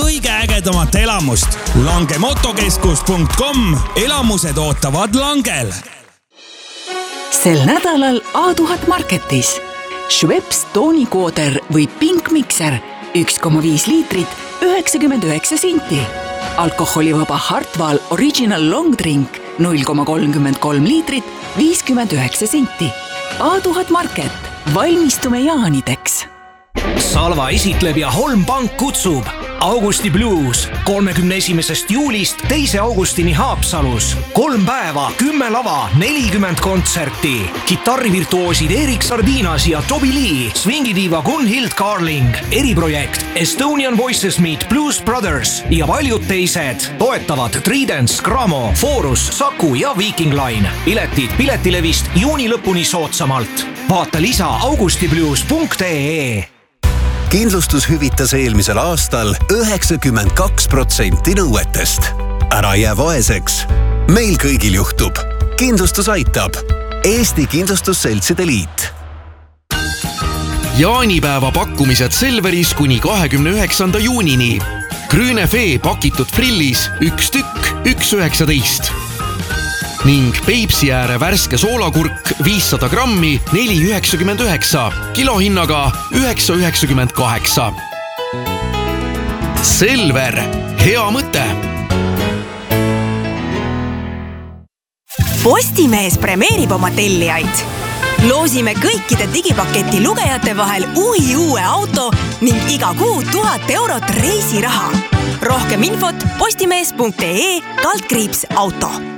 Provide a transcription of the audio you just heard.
kõige ägedamat elamust. langemotokeskus.com. Elamused ootavad Langel. Sel nädalal A1000 Marketis Schweppes toonikooder või Pink Mixer 1,5 liitrit 99 senti. Alkoholivaba Hartwall Original Long Drink 0,33 liitrit 59 senti. A1000 Market. Valmistume jaanideks. Salva esitleb ja Holm Pank kutsub Augusti Blues 31. juulist 2. augustini Haapsalus. 3 päeva, 10 lava, 40 kontserti. Kitarrivirtuoosid Erik Sardinas ja Toby Lee, swingidiiva Gunhild Carling, eriprojekt Estonian Voices Meet Blues Brothers ja paljud teised. Toetavad Tridents, Gramo, Forus, Saku ja Viking Line. Piletid Piletilevist juuni lõpuni soodsamalt. Vaata lisa augustiblues.ee. Kindlustus hüvitas eelmisel aastal 92% nõuetest. Ära jää vaeseks. Meil kõigil juhtub. Kindlustus aitab. Eesti Kindlustusseltside Liit. Jaanipäeva pakkumised Selveris kuni 29. juunini. Grünefee pakitud frillis 1 tükk 1,19. Ning Peipsi ääre värske soolakurk 500 grammi 4,99, kilohinnaga 9,98. Selver, hea mõte! Postimees premeerib oma tellijaid. Loosime kõikide digipaketi lugejate vahel uue auto ning iga kuu 1000 eurot reisiraha. Rohkem infot postimees.ee/auto.